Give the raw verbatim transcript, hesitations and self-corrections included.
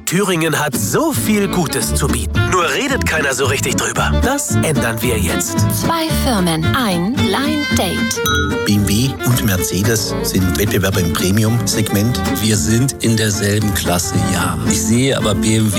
Thüringen hat so viel Gutes zu bieten. Nur redet keiner so richtig drüber. Das ändern wir jetzt. Zwei Firmen, ein Blind Date. B M W und Mercedes sind Wettbewerber im Premium-Segment. Wir sind in derselben Klasse, ja. Ich sehe aber B M W